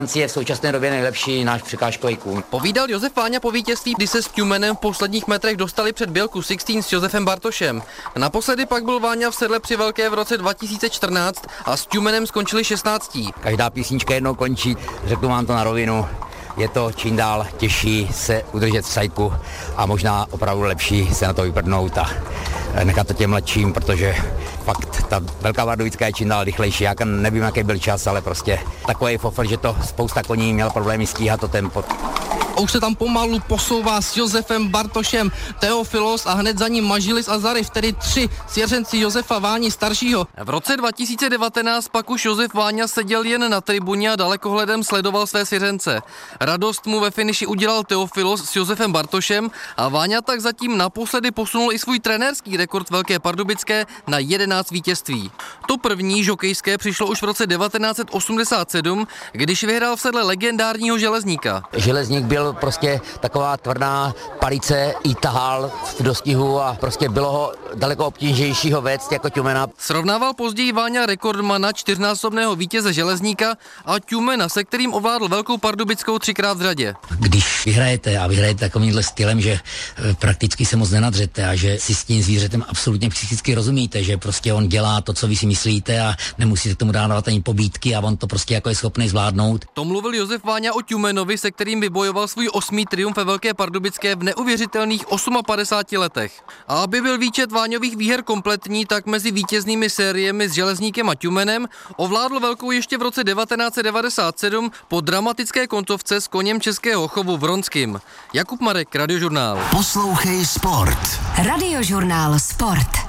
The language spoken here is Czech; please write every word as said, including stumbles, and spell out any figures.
Je v současné době nejlepší náš překážkový kůň. Povídal Josef Váňa po vítězství, kdy se s Tumenem v posledních metrech dostali před Bělku šestnáct s Josefem Bartošem. Naposledy pak byl Váňa v sedle při Velké v roce dva tisíce čtrnáct a s Tumenem skončili šestnáctí. Každá písnička jednou končí, řeknu vám to na rovinu. Je to čím dál těžší se udržet v sajku a možná opravdu lepší se na to vyprdnout a nechat to těm mladším, protože fakt ta Velká Vardovická je čím dál rychlejší. Já nevím, jaký byl čas, ale prostě takový fofr, že to spousta koní měla problémy stíhat to tempo. Už se tam pomalu posouvá s Josefem Bartošem Teofilos a hned za ním Mažilis a Zaryv, tedy tři svěřenci Josefa Váni staršího. V roce dva tisíce devatenáct pak už Josef Váňa seděl jen na tribuně a dalekohledem sledoval své svěřence. Radost mu ve finiši udělal Teofilos s Josefem Bartošem a Váňa tak zatím naposledy posunul i svůj trenérský rekord Velké Pardubické na jedenáct vítězství. To první žokejské přišlo už v roce devatenáct set osmdesát sedm, když vyhrál v sedle legendárního Železníka. Železník byl prostě taková tvrdá palice, i tahal v dostihu a prostě bylo ho daleko obtížnějšího vést jako Tumena. Srovnával později Váňa rekordmana čtyřnásobného vítěze Železníka a Tumena, se kterým ovládl Velkou Pardubickou třikrát v řadě. Když vyhrajete a vyhrajete takovýmhle stylem, že prakticky se moc nenadřete a že si s tím zvířetem absolutně psychicky rozumíte, že prostě on dělá to, co vy si myslíte a nemusíte tomu dávat ani pobídky a on to prostě jako je schopný zvládnout. To mluvil Josef Váňa o Tumenovi, se kterým vybojoval svůj osmý triumf ve Velké Pardubické v neuvěřitelných padesáti osmi letech. A aby byl výčet Váňových výher kompletní, tak mezi vítěznými sériemi s Železníkem a Tumenem ovládl Velkou ještě v roce devatenáct set devadesát sedm po dramatické koncovce s koněm českého chovu Vronským. Jakub Marek, Radiožurnál. Poslouchej sport. Radiožurnál Sport.